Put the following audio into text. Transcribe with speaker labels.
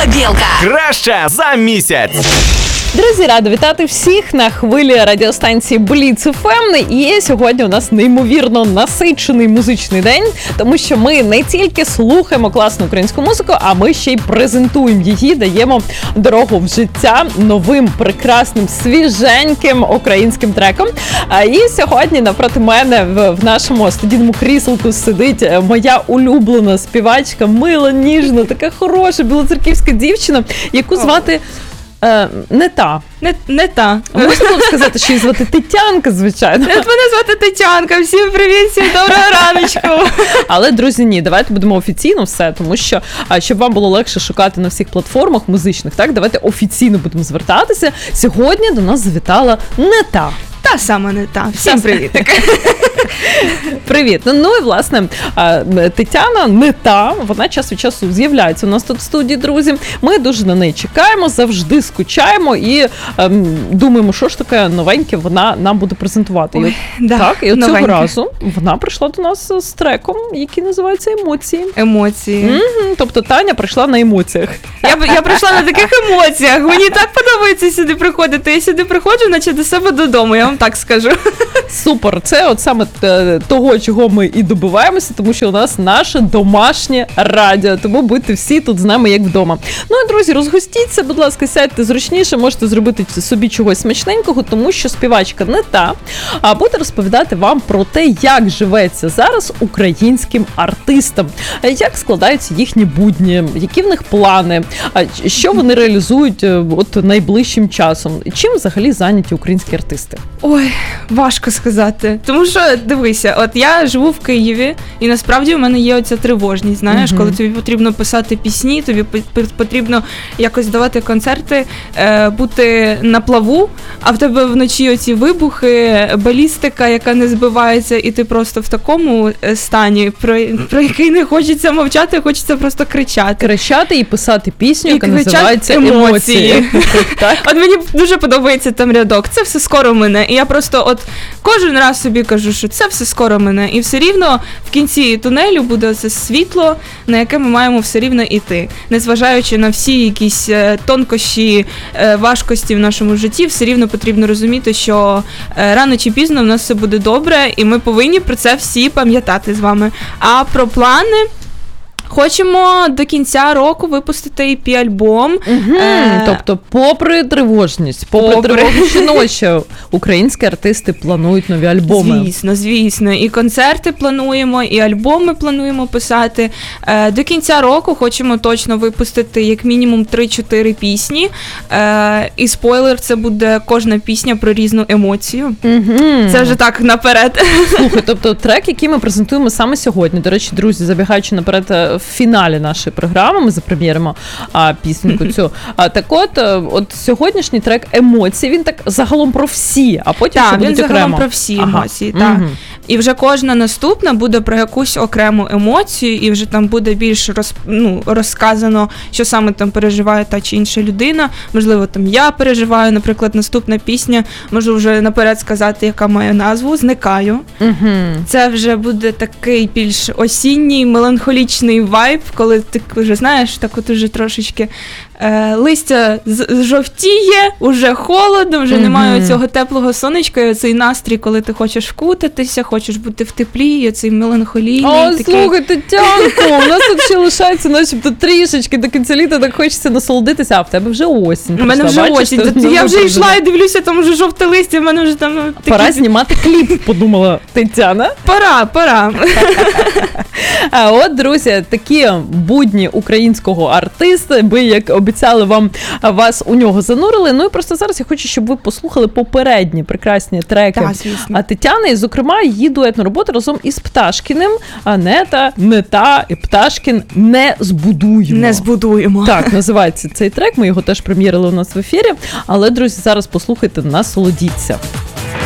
Speaker 1: Білка.
Speaker 2: Краще за місяць.
Speaker 3: Друзі, рада вітати всіх на хвилі радіостанції Бліц ФМ. І сьогодні у нас неймовірно насичений музичний день, тому що ми не тільки слухаємо класну українську музику, а ми ще й презентуємо її, даємо дорогу в життя новим, прекрасним, свіженьким українським треком. І сьогодні навпроти мене в нашому студійному кріселку сидить моя улюблена співачка, мила, ніжна, така хороша білоцерківська дівчина, яку звати... Не та.
Speaker 4: Не та.
Speaker 3: Можна було сказати, що її звати Тетянка, звичайно.
Speaker 4: Мене звати Тетянка. Всім привіт, всім доброго раночку.
Speaker 3: Але, друзі, ні, давайте будемо офіційно все, тому що, щоб вам було легше шукати на всіх платформах музичних, так, давайте офіційно будемо звертатися. Сьогодні до нас завітала не та.
Speaker 4: Та сама не та. Всім привіт.
Speaker 3: Привіт. Ну і, власне, Тетяна не та, вона час від часу з'являється у нас тут в студії, друзі. Ми дуже на неї чекаємо, завжди скучаємо і думаємо, що ж таке новеньке вона нам буде презентувати.
Speaker 4: Ой, да,
Speaker 3: так, і от цього
Speaker 4: новеньке.
Speaker 3: разу вона прийшла до нас з треком, який називається «Емоції».
Speaker 4: Емоції.
Speaker 3: Тобто Таня прийшла на емоціях.
Speaker 4: Я прийшла на таких емоціях. Мені так подобається сюди приходити. Я сюди приходжу, наче до себе додому, я вам так скажу.
Speaker 3: Супер, це от саме того, чого ми і добиваємося, тому що у нас наше домашнє радіо, тому будьте всі тут з нами як вдома. Ну і, друзі, розгостіться, будь ласка, сядьте зручніше, можете зробити собі чогось смачненького, тому що співачка не та, а буде розповідати вам про те, як живеться зараз українським артистам, як складаються їхні будні, які в них плани, що вони реалізують от найближчим часом, чим взагалі зайняті українські артисти.
Speaker 4: Ой, важко сказати. Тому що, дивися, от я живу в Києві, і насправді у мене є оця тривожність, знаєш, коли тобі потрібно писати пісні, тобі потрібно якось давати концерти, бути на плаву, а в тебе вночі оці вибухи, балістика, яка не збивається, і ти просто в такому стані, про який не хочеться мовчати, хочеться просто кричати.
Speaker 3: Кричати і писати пісню,
Speaker 4: І
Speaker 3: яка
Speaker 4: кричати
Speaker 3: називається
Speaker 4: емоції.
Speaker 3: Так?
Speaker 4: От мені дуже подобається там рядок, це все скоро мене. І я просто от кожен раз собі кажу, що це все скоро мене. І все рівно в кінці тунелю буде це світло, на яке ми маємо все рівно йти. Незважаючи на всі якісь тонкощі, важкості в нашому житті, все рівно потрібно розуміти, що рано чи пізно в нас все буде добре, і ми повинні про це всі пам'ятати з вами. А про плани... Хочемо до кінця року випустити EP-альбом.
Speaker 3: Тобто, попри тривожність, попри тривогу жіночу, українські артисти планують нові альбоми.
Speaker 4: Звісно. І концерти плануємо, і альбоми плануємо писати. До кінця року хочемо точно випустити як мінімум 3-4 пісні. І спойлер, це буде кожна пісня про різну емоцію. Це вже так наперед.
Speaker 3: Слухай, тобто трек, який ми презентуємо саме сьогодні. До речі, друзі, забігаючи наперед, в фіналі нашої програми ми запрем'єримо пісню цю. Так от сьогоднішній трек «Емоції», він так загалом про всі, а потім ще будуть окремо.
Speaker 4: Так, він загалом про всі емоції, так. І вже кожна наступна буде про якусь окрему емоцію, і вже там буде більш розказано, що саме там переживає та чи інша людина. Можливо, там я переживаю, наприклад, наступна пісня, можу вже наперед сказати, яка має назву «Зникаю». Це вже буде такий більш осінній, меланхолічний вайб, коли ти вже, знаєш, так от уже трошечки листя жовтіє, уже холодно, вже немає цього теплого сонечка, і оцей настрій, коли ти хочеш вкутатися, хочеш бути в теплі, і оцей меланхолійний.
Speaker 3: О, слухай, Тетянко, у нас тут ще лишається начебто трішечки до кінця літа, так хочеться насолодитися, а в тебе вже осінь.
Speaker 4: У мене вже осінь, я вже йшла і дивлюся, там вже жовте листя, в мене вже там...
Speaker 3: Пора знімати кліп, подумала Тетяна.
Speaker 4: Пора.
Speaker 3: А от, друзі, такі будні українського артиста, ми, як обіцяли вам, вас у нього занурили. Ну і просто зараз я хочу, щоб ви послухали попередні прекрасні треки Тетяни, і, зокрема, її дуетну роботу разом із Пташкіним, не та і Пташкін «Не збудуємо».
Speaker 4: Не збудуємо.
Speaker 3: Так, називається цей трек, ми його теж прем'єрили у нас в ефірі, але, друзі, зараз послухайте, насолодіться.